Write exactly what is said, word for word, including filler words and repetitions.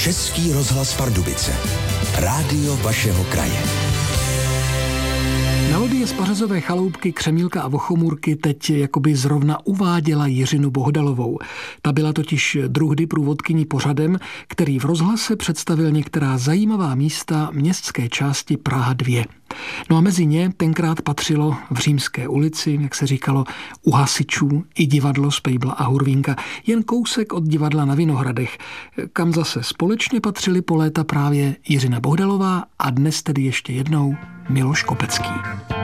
Český rozhlas Pardubice. Rádio vašeho kraje. Melodie z Pařezové chaloupky Křemílka a Vochomůrky teď jakoby zrovna uváděla Jiřinu Bohdalovou. Ta byla totiž druhdy průvodkyní pořadem, který v rozhlase představil některá zajímavá místa městské části Praha dva. No a mezi ně tenkrát patřilo v Římské ulici, jak se říkalo, u hasičů i divadlo z Pejbla a Hurvínka, jen kousek od divadla na Vinohradech, kam zase společně patřili po léta právě Jiřina Bohdalová a dnes tedy ještě jednou Miloš Kopecký.